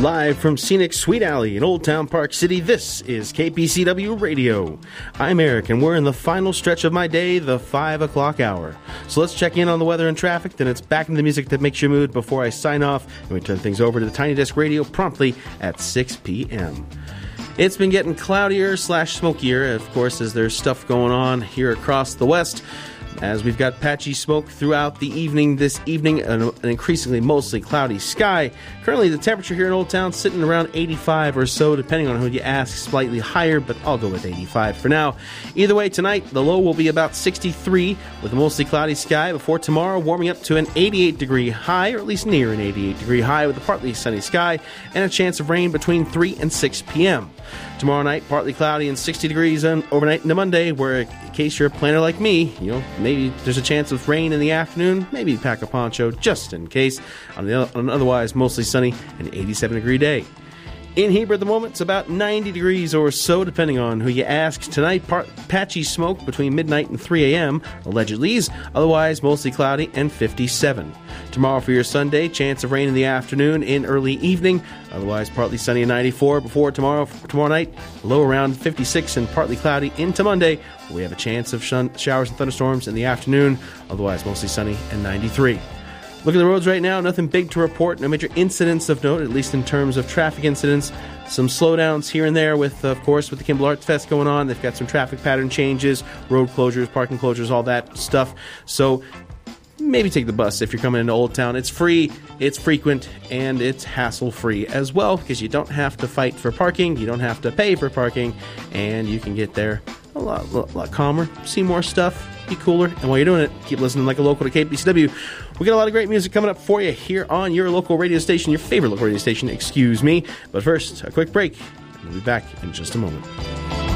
Live from scenic Sweet Alley in Old Town Park City, this is KPCW Radio. I'm Eric, and we're in the final stretch of my day, the 5 o'clock hour. So let's check in on the weather and traffic, then it's back into the music that makes your mood before I sign off, and we turn things over to the Tiny Desk Radio promptly at 6 p.m. It's been getting cloudier/smokier, of course, as there's stuff going on here across the west, as we've got patchy smoke throughout the evening this evening, an increasingly mostly cloudy sky. Currently, the temperature here in Old Town sitting around 85 or so, depending on who you ask, slightly higher, but I'll go with 85 for now. Either way, tonight, the low will be about 63 with a mostly cloudy sky before tomorrow warming up to an 88-degree high, or at least near an 88-degree high with a partly sunny sky and a chance of rain between 3 and 6 p.m. Tomorrow night, partly cloudy and 60 degrees overnight into Monday, where in case you're a planner like me, maybe there's a chance of rain in the afternoon, maybe pack a poncho just in case, on an otherwise mostly sunny and 87-degree day. In Heber at the moment, it's about 90 degrees or so, depending on who you ask. Tonight, patchy smoke between midnight and 3 a.m., allegedly. Otherwise, mostly cloudy and 57. Tomorrow for your Sunday, chance of rain in the afternoon in early evening. Otherwise, partly sunny and 94. Before tomorrow night, low around 56 and partly cloudy into Monday. We have a chance of showers and thunderstorms in the afternoon. Otherwise, mostly sunny and 93. Looking at the roads right now, nothing big to report. No major incidents of note, at least in terms of traffic incidents. Some slowdowns here and there with the Kimball Arts Fest going on. They've got some traffic pattern changes, road closures, parking closures, all that stuff. So maybe take the bus if you're coming into Old Town. It's free, it's frequent, and it's hassle-free as well, because you don't have to fight for parking, you don't have to pay for parking, and you can get there a lot calmer, see more stuff, be cooler, and while you're doing it, keep listening like a local to KPCW. We got a lot of great music coming up for you here on your local radio station, your favorite local radio station, excuse me. But first, a quick break, and we'll be back in just a moment.